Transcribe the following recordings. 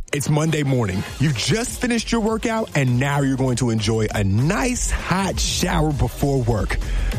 It's Monday morning. You've just finished your workout, and now you're going to enjoy a nice hot shower before work.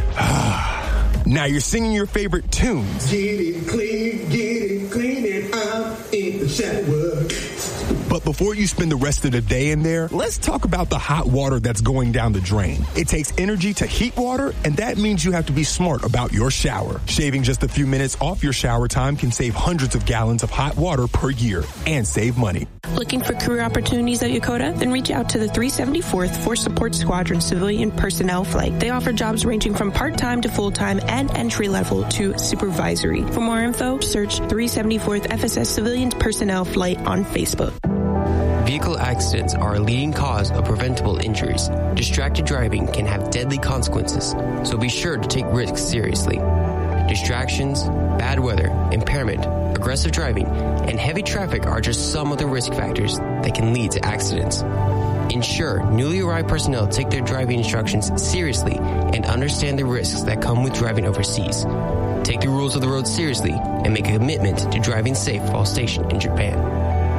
Now you're singing your favorite tunes. Get it clean, and I'm in the shower. But before you spend the rest of the day in there, let's talk about the hot water that's going down the drain. It takes energy to heat water, and that means you have to be smart about your shower. Shaving just a few minutes off your shower time can save hundreds of gallons of hot water per year and save money. Looking for career opportunities at Yokota? Then reach out to the 374th Force Support Squadron Civilian Personnel Flight. They offer jobs ranging from part-time to full-time and entry-level to supervisory. For more info, search 374th FSS Civilian Personnel Flight on Facebook. Vehicle accidents are a leading cause of preventable injuries. Distracted driving can have deadly consequences, so be sure to take risks seriously. Distractions, bad weather, impairment, aggressive driving, and heavy traffic are just some of the risk factors that can lead to accidents. Ensure newly arrived personnel take their driving instructions seriously and understand the risks that come with driving overseas. Take the rules of the road seriously and make a commitment to driving safe while stationed in Japan.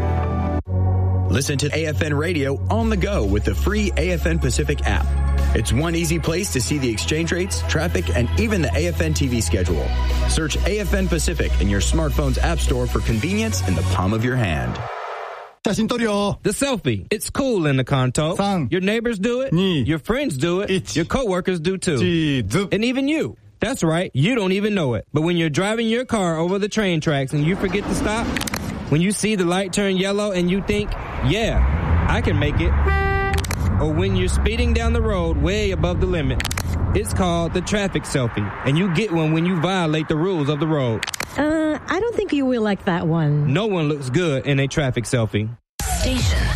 Listen to AFN Radio on the go with the free AFN Pacific app. It's one easy place to see the exchange rates, traffic, and even the AFN TV schedule. Search AFN Pacific in your smartphone's app store for convenience in the palm of your hand. The selfie. It's cool in the kanto. Your neighbors do it. Your friends do it. Your coworkers do too. And even you. That's right. You don't even know it. But when you're driving your car over the train tracks and you forget to stop, when you see the light turn yellow and you think, yeah, I can make it. Or when you're speeding down the road way above the limit. It's called the traffic selfie. And you get one when you violate the rules of the road. I don't think you will like that one. No one looks good in a traffic selfie. Station